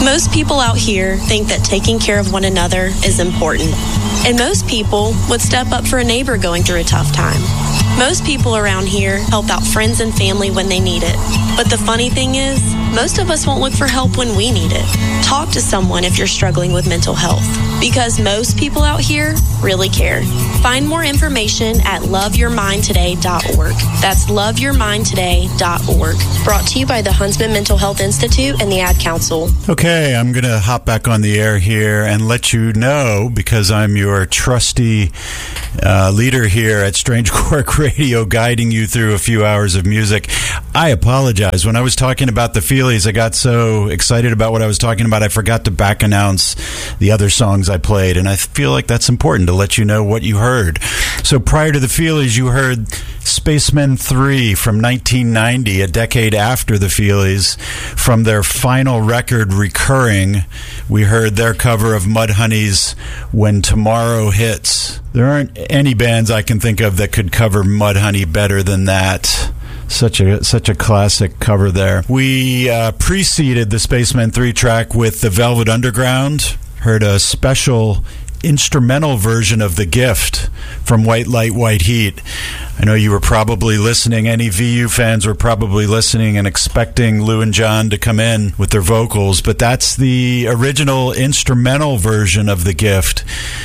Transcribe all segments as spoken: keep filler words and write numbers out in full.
Most people out here think that taking care of one another is important, and most people would step up for a neighbor going through a tough time. Most people around here help out friends and family when they need it. But the funny thing is, most of us won't look for help when we need it. Talk to someone if you're struggling with mental health, because most people out here really care. Find more information at love your mind today dot org. That's love your mind today dot org. Brought to you by the Huntsman Mental Health Institute and the Ad Council. Okay, I'm going to hop back on the air here and let you know, because I'm your trusty uh, leader here at Strange Quark Radio, guiding you through a few hours of music. I apologize. When I was talking about the Feelies, I got so excited about what I was talking about, I forgot to back announce the other songs I played, and I feel like that's important to let you know what you heard. So prior to the Feelies, you heard Spacemen three from nineteen ninety, a decade after the Feelies. From their final record, Recurring, we heard their cover of Mudhoney's When Tomorrow Hits. There aren't any bands I can think of that could cover Mudhoney better than that. Such a such a classic cover there. We uh, preceded the Spacemen three track with the Velvet Underground. Heard a special instrumental version of The Gift from White Light, White Heat. I know you were probably listening, any V U fans were probably listening and expecting Lou and John to come in with their vocals, but that's the original instrumental version of The Gift,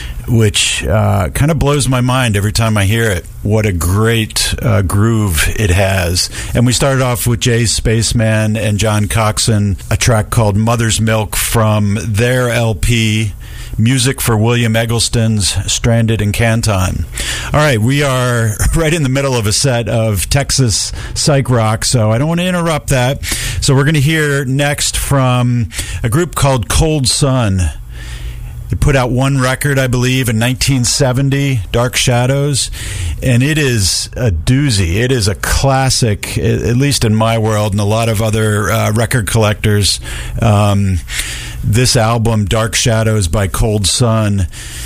which uh, kind of blows my mind every time I hear it. What a great uh, groove it has. And we started off with Jay Spaceman and John Coxon, a track called Mother's Milk from their L P, Music for William Eggleston's Stranded in Canton. All right, we are right in the middle of a set of Texas psych rock, so I don't want to interrupt that. So we're going to hear next from a group called Cold Sun. They put out one record, I believe, in nineteen seventy, Dark Shadows, and it is a doozy. It is a classic, at least in my world and a lot of other uh, record collectors. Um, this album, Dark Shadows by Cold Sun,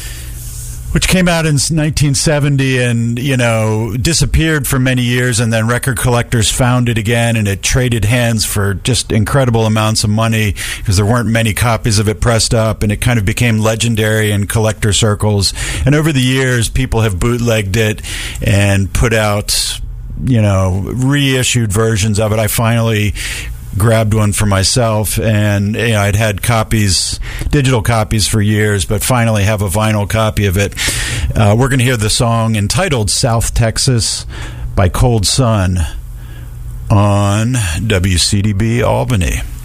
which came out in nineteen seventy and, you know, disappeared for many years, and then record collectors found it again, and it traded hands for just incredible amounts of money because there weren't many copies of it pressed up, and it kind of became legendary in collector circles. And over the years, people have bootlegged it and put out, you know, reissued versions of it. I finally grabbed one for myself, and you know, I'd had copies, digital copies for years, but finally have a vinyl copy of it. Uh, we're going to hear the song entitled South Texas by Cold Sun on W C D B Albany.